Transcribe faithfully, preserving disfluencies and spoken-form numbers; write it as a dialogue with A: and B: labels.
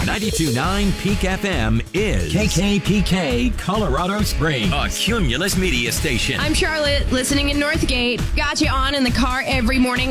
A: ninety-two point nine Peak F M is
B: K K P K, Colorado Springs.
A: a Cumulus media station.
C: I'm Charlotte, listening in Northgate. Got you on in the car every morning